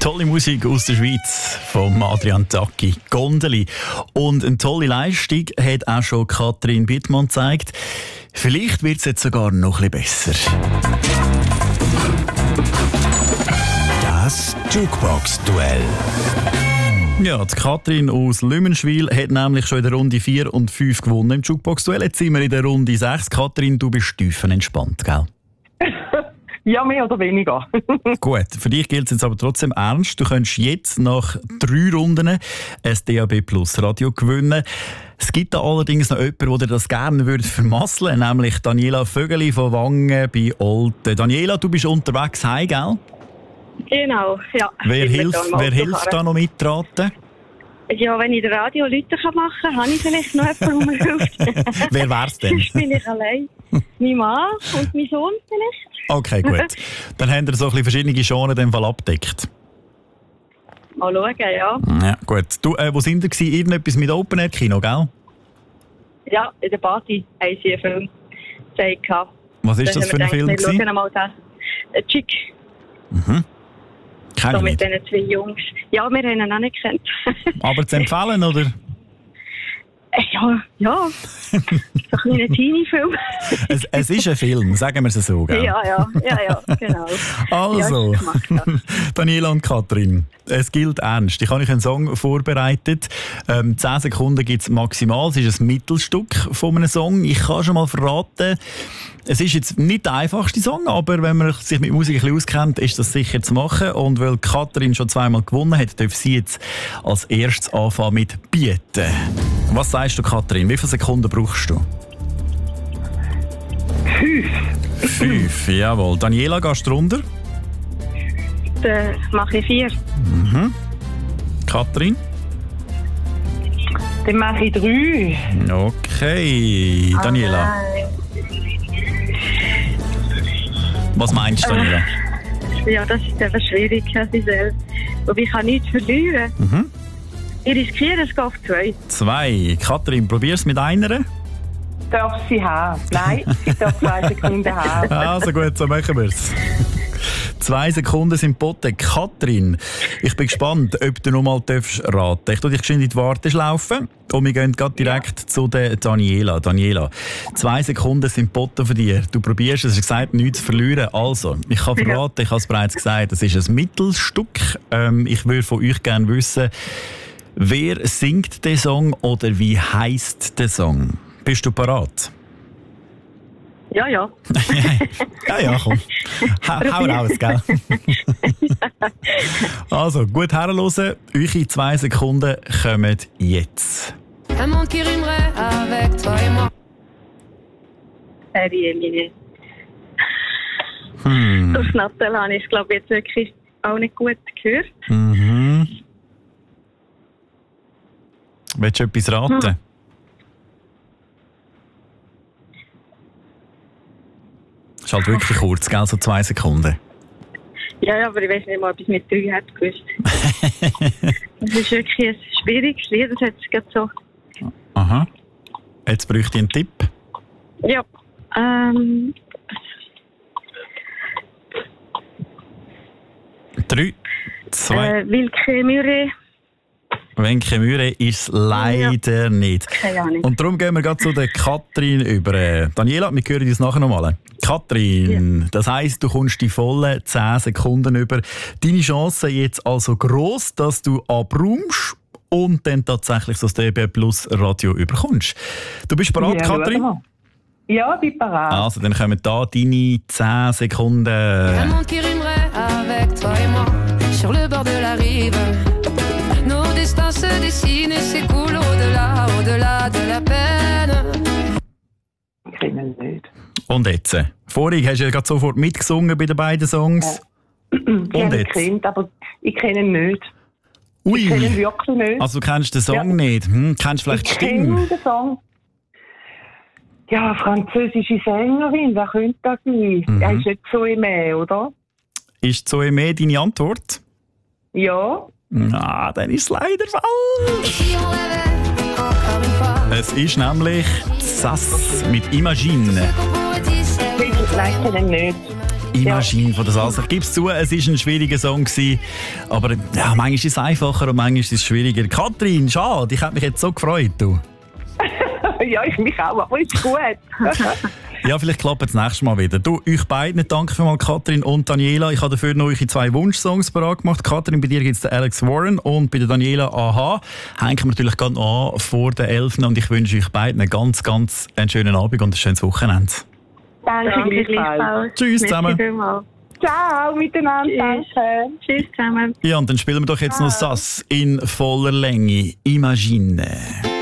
Tolle Musik aus der Schweiz von Adrian Tacchi, Gondeli. Und eine tolle Leistung hat auch schon Katrin Bittmann gezeigt. Vielleicht wird es jetzt sogar noch ein bisschen besser. Das Jukebox-Duell. Ja, die Katrin aus Lümenschwil hat nämlich schon in der Runde 4 und 5 gewonnen im Jukebox-Duell. Jetzt sind wir in der Runde 6. Katrin, du bist tiefenentspannt, gell? Ja, mehr oder weniger. Gut, für dich gilt es jetzt aber trotzdem ernst. Du könntest jetzt nach 3 Runden ein DAB Plus Radio gewinnen. Es gibt da allerdings noch jemanden, der das gerne vermasseln würde, nämlich Daniela Vögeli von Wangen bei Olten. Daniela, du bist unterwegs heim, gell? Genau, ja. Wer hilft da noch mitraten? Ja, wenn ich den Radio Leute machen kann, habe ich vielleicht noch jemanden, der mir hilft. Wer wär's denn? Sonst bin ich allein. Mein Mann und mein Sohn vielleicht. Okay, gut. Dann haben wir so ein bisschen verschiedene Genres in dem Fall abgedeckt. Mal schauen, ja. Ja, gut. Du, wo sind wir gewesen? Irgendetwas mit Open-Air-Kino, gell? Ja, in der Party haben sie einen Film gezeigt. Was ist das für ein Film gewesen? Wir schauen mal das. Chick. Mhm. So mit diesen 2 Jungs. Ja, wir haben ihn auch nicht gekannt. Aber zu empfehlen, oder? Ja. So ein kleiner Teenie-Film. Es ist ein Film, sagen wir es so, gell? Ja, genau. Also, ja, Daniela und Katrin, es gilt ernst. Ich habe euch einen Song vorbereitet. 10 Sekunden gibt es maximal. Es ist ein Mittelstück von einem Song. Ich kann schon mal verraten, es ist jetzt nicht der einfachste Song, aber wenn man sich mit Musik ein bisschen auskennt, ist das sicher zu machen. Und weil Katrin schon 2-mal gewonnen hat, darf sie jetzt als erstes anfangen mit Bieten. Was sagst du, Katrin? Wie viele Sekunden brauchst du? 5, jawohl. Daniela, gehst du runter? Dann mache ich 4. Mhm. Katrin? Dann mache ich 3. Okay. Daniela? Was meinst du, Daniela? Ja, das ist eben schwierig, aber ich kann nichts verlieren. Mhm. Ich riskiere, es geht auf 2. 2. Katrin, probier's mit einer? Darf sie haben? Nein, ich darf 2 Sekunden haben. Also gut, so machen wir's. 2 Sekunden sind geboten. Katrin, ich bin gespannt, ob du noch mal raten darfst. Ich tue dich geschwind in die Warteschlaufe und wir gehen gerade direkt zu der Daniela. Daniela, 2 Sekunden sind geboten von dir. Du probierst, es ist gesagt, nichts zu verlieren. Also, ich kann verraten, ich habe es bereits gesagt, es ist ein Mittelstück. Ich würde von euch gerne wissen, wer singt den Song oder wie heisst der Song? Bist du parat? Ja. ja, komm. Hau raus, gell? Also, gut herhören. Eure 2 Sekunden kommen jetzt. Das Nattel habe ich, glaube ich, jetzt wirklich auch nicht gut gehört. Mhm. Willst du etwas raten? Das ist halt wirklich kurz, gell? So 2 Sekunden. Ja, aber ich weiß nicht mal, ob ich es mit 3 hätte gewusst. Das ist wirklich ein schwieriges Lied, das hat es gerade so. Aha. Jetzt bräuchte ich einen Tipp. Ja. 3, 2. Wilke Müre. Wenke Mühre ist es leider nicht. Keine Ahnung. Und darum gehen wir gerade zu der Katrin über. Daniela, wir hören uns nachher nochmal. Katrin, das heisst, du kommst die vollen 10 Sekunden über. Deine Chance jetzt also gross, dass du abräumst und dann tatsächlich so das DAB Plus Radio überkommst. Du bist bereit, Ja, Katrin? Ja, bin bereit. Also, dann kommen da deine 10 Sekunden. Un monde qui rimerait avec toi et moi sur le bord de la rive. Nos destins se dessinent et s'écoulent au-delà de la peine. Ich kenne ihn nicht. Und jetzt? Vorhin hast du ja gerade sofort mitgesungen bei den beiden Songs. Ja. Und jetzt? Kennt, aber ich kenne ihn nicht. Ui. Ich kenne ihn wirklich nicht. Also du kennst den Song nicht? Kennst du vielleicht die Ich Stimme? kenne den Song. Ja, französische Sängerin, wer könnte das sein? Er ist nicht Zoe, oder? Ist Zoe deine Antwort? Ja. Na, dann ist es leider falsch. Es ist nämlich Sass mit Imagine. Nein, ich kenne ihn nicht. Imagine von der Salsa. Ich gebe es zu, es war ein schwieriger Song gewesen, aber ja, manchmal ist es einfacher und manchmal ist es schwieriger. Katrin, schade, ich hätte mich jetzt so gefreut. Du. Ja, ich mich auch, aber ist gut. Ja, vielleicht klappt es nächstes Mal wieder. Du, euch beiden, danke vielmals, Katrin und Daniela. Ich habe dafür noch eure 2 Wunschsongs parat gemacht. Katrin, bei dir gibt es den Alex Warren und bei der Daniela AHA. Hängen wir natürlich gerade noch an vor den 11. Und ich wünsche euch beiden einen ganz, ganz schönen Abend und ein schönes Wochenende. Danke gleichfalls. Tschüss zusammen. Ciao miteinander. Danke. Tschüss zusammen. Ja, und dann spielen wir doch jetzt noch Sass in voller Länge. Imagine.